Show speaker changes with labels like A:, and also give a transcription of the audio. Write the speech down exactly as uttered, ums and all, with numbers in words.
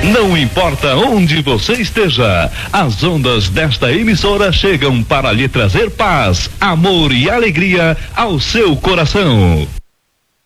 A: Não importa onde você esteja, as ondas desta emissora chegam para lhe trazer paz, amor e alegria ao seu coração.